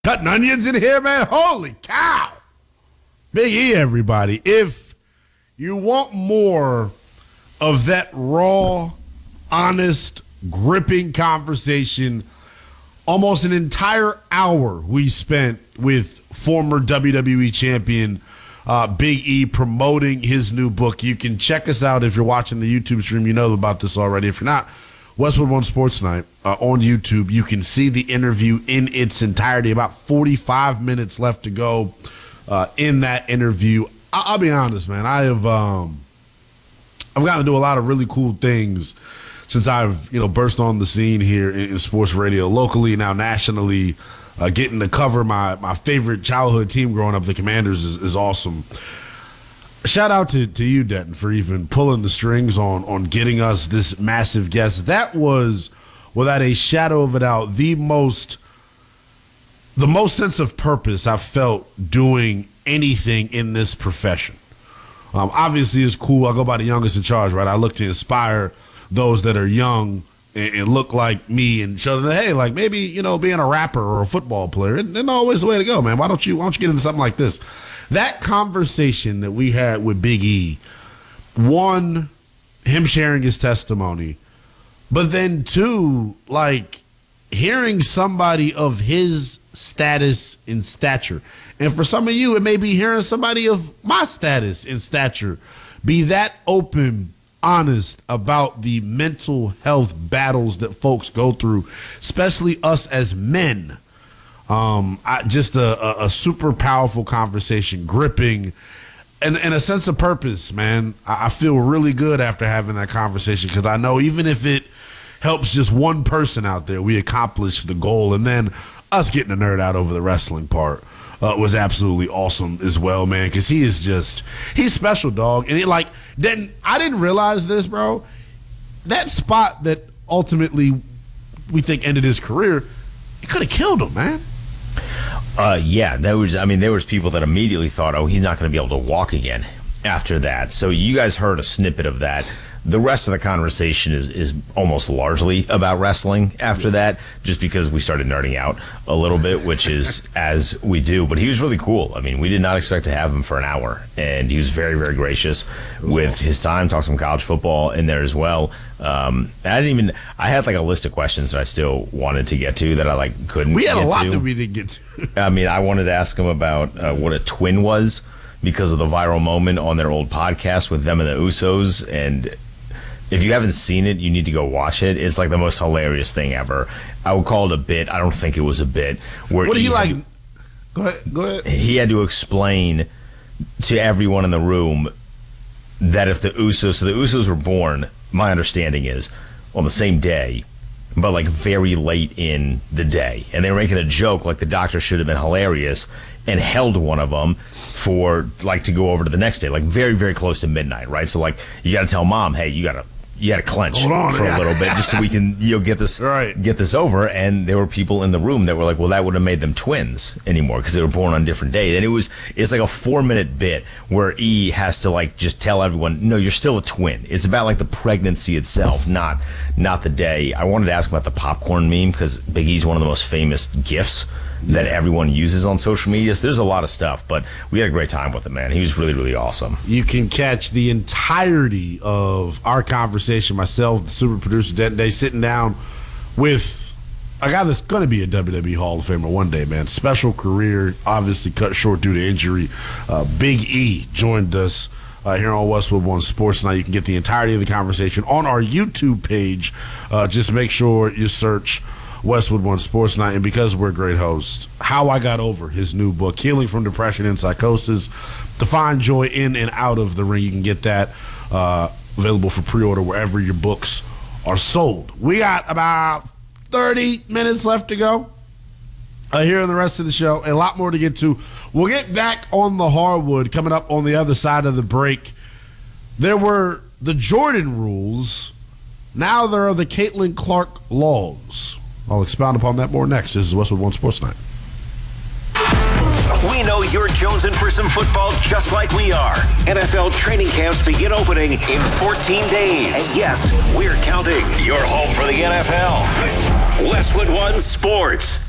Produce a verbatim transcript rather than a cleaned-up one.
Cutting onions in here, man. Holy cow. Big E, everybody. If you want more of that raw, honest, gripping conversation, almost an entire hour we spent with former W W E champion uh, Big E promoting his new book. You can check us out if you're watching the YouTube stream. You know about this already. If you're not, Westwood One Sports Night uh, on YouTube. You can see the interview in its entirety. About forty-five minutes left to go uh, in that interview. I- I'll be honest, man. I have um, I've gotten to do a lot of really cool things since I've you know burst on the scene here in, in sports radio, locally, now nationally. Uh, getting to cover my my favorite childhood team growing up, the Commanders, is, is awesome. Shout out to, to you, Denton, for even pulling the strings on on getting us this massive guest. That was, without a shadow of a doubt, the most the most sense of purpose I've felt doing anything in this profession. Um, obviously, it's cool. I go by the youngest in charge, right? I look to inspire those that are young and, and look like me and show them, hey, like maybe, you know, being a rapper or a football player isn't, isn't always the way to go, man. Why don't you why don't you get into something like this? That conversation that we had with Big E, one, him sharing his testimony, but then two, like hearing somebody of his status and stature. And for some of you, it may be hearing somebody of my status and stature be that open, honest about the mental health battles that folks go through, especially us as men. Um, I, just a, a, a super powerful conversation, gripping, and, and a sense of purpose, man. I, I feel really good after having that conversation because I know even if it helps just one person out there, we accomplished the goal. And then us getting a nerd out over the wrestling part uh, was absolutely awesome as well, man, because he is just, he's special, dog. And it like, then I didn't realize this, bro. That spot that ultimately we think ended his career, it could have killed him, man. Uh, yeah, there was. I mean, there was people that immediately thought, "Oh, he's not going to be able to walk again." After that, so you guys heard a snippet of that. The rest of the conversation is, is almost largely about wrestling after that, just because we started nerding out a little bit, which is as we do. But he was really cool. I mean, we did not expect to have him for an hour, and he was very, very gracious with awesome. his time. Talked some college football in there as well. Um, I didn't even. I had like a list of questions that I still wanted to get to that I like couldn't. We had get a lot to. that we didn't get to. I mean, I wanted to ask him about uh, what a twin was because of the viral moment on their old podcast with them and the Usos. And if you haven't seen it, you need to go watch it. It's like the most hilarious thing ever. I would call it a bit. I don't think it was a bit. Where what do you he like? had, go ahead. Go ahead. He had to explain to everyone in the room that if the Usos, so the Usos were born, my understanding is, on the same day, but like very late in the day. And they were making a joke like the doctor should have been hilarious and held one of them for like to go over to the next day, like very, very close to midnight, right? So like you got to tell mom, hey, you got to you got to clench on, for yeah. a little bit just so we can you know get this right. get this over. And there were people in the room that were like, well, that would have made them twins anymore because they were born on different days. And it was it's like a four minute bit where E has to like just tell everyone, no, you're still a twin. It's about like the pregnancy itself, not not the day. I wanted to ask about the popcorn meme because Big E's one of the most famous gifs that yeah. everyone uses on social media. So there's a lot of stuff, but we had a great time with him, man. He was really, really awesome. You can catch the entirety of our conversation, myself, the super producer, Denton Day, sitting down with a guy that's going to be a W W E Hall of Famer one day, man. Special career, obviously cut short due to injury. Uh, Big E joined us uh, here on Westwood One Sports Night. You can get the entirety of the conversation on our YouTube page. Uh, just make sure you search Westwood One Sports Night, and because we're great hosts, How I Got Over, his new book, Healing from Depression and Psychosis, to find joy in and out of the ring. You can get that uh, available for pre-order wherever your books are sold. We got about thirty minutes left to go uh, here in the rest of the show. A lot more to get to. We'll get back on the hardwood coming up on the other side of the break. There were the Jordan rules. Now there are the Caitlin Clark laws. I'll expound upon that more next. This is Westwood One Sports Night. We know you're jonesing for some football just like we are. N F L training camps begin opening in fourteen days. And yes, we're counting. You're home for the N F L. Westwood One Sports.